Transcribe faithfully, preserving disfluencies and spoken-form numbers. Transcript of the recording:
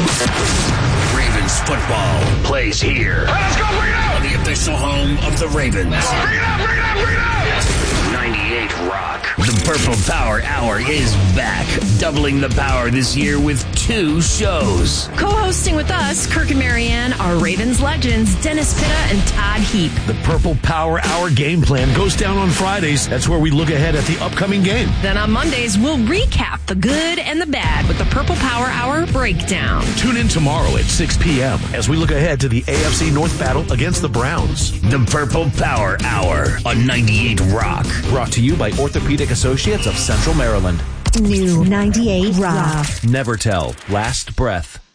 Ravens football plays here. Let's go, bring it out! On the official home of the Ravens. Bring it out, bring it out, bring it out! ninety-eight Rock. The Purple Power Hour is back, doubling the power this year with two shows. Co-hosting with us, Kirk and Marianne, are Ravens legends Dennis Pitta and Todd Heap. The Purple Power Hour game plan goes down on Fridays. That's where we look ahead at the upcoming game. Then on Mondays, we'll recap the good and the bad with the Purple Power Hour breakdown. Tune in tomorrow at six p.m. as we look ahead to the A F C North battle against the Browns. The Purple Power Hour on ninety-eight Rock. Brought to you by Orthopedic Associates of Central Maryland. New ninety-eight Rock. Never tell. Last breath.